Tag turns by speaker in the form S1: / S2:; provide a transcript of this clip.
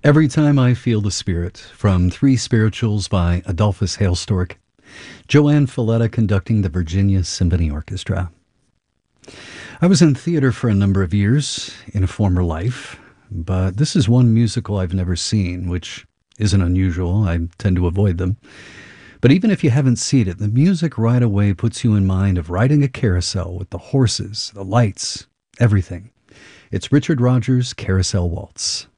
S1: Every Time I Feel the Spirit, from Three Spirituals by Adolphus Hailstork. Joanne Falletta conducting the Virginia Symphony Orchestra. I was in theater for a number of years in a former life, but this is one musical I've never seen, which isn't unusual. I tend to avoid them. But even if you haven't seen it, the music right away puts you in mind of riding a carousel with the horses, the lights, everything. It's Richard Rodgers' Carousel Waltz.